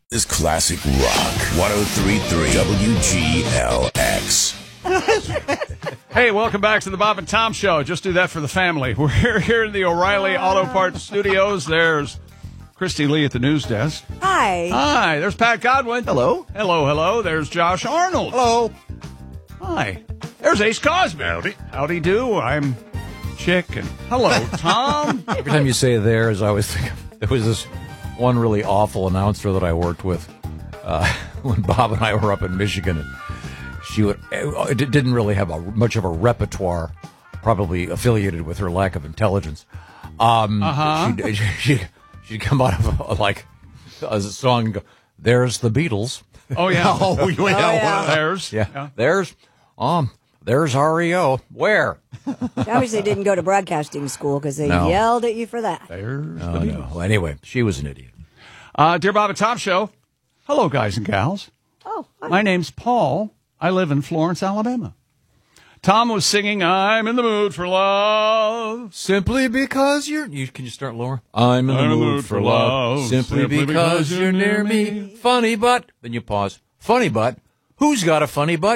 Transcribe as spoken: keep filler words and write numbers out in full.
is classic rock. one oh three point three W G L X. Hey, welcome back to the Bob and Tom Show. Just do that for the family. We're here in the O'Reilly Auto Parts Studios. There's Christy Lee at the news desk. Hi. Hi. There's Pat Godwin. Hello. Hello, hello. There's Josh Arnold. Hello. Hi. There's Ace Cosby. Howdy. Howdy do. I'm Chick. And hello, Tom. Every time you say "there's," I always think of, there was this one really awful announcer that I worked with uh, when Bob and I were up in Michigan, and she would it didn't really have a, much of a repertoire, probably affiliated with her lack of intelligence. Um, uh-huh. She'd, she, she'd come out of a, like a song and go, "There's the Beatles." Oh yeah. Oh, yeah. Oh, yeah. There's. Yeah. yeah. There's um. There's R E O. Where? Obviously didn't go to broadcasting school because they No. yelled at you for that. There's Oh, the no. Beatles. Well, anyway, she was an idiot. Uh, dear Bob and Tom Show. Hello, guys and gals. Oh, hi. My name's Paul. I live in Florence, Alabama. Tom was singing "I'm in the mood for love." Simply because you're... You, can you start lower? I'm in the mood for love. Simply, because, you're near me. Funny but... Then you pause. Funny but... Who's got a funny butt?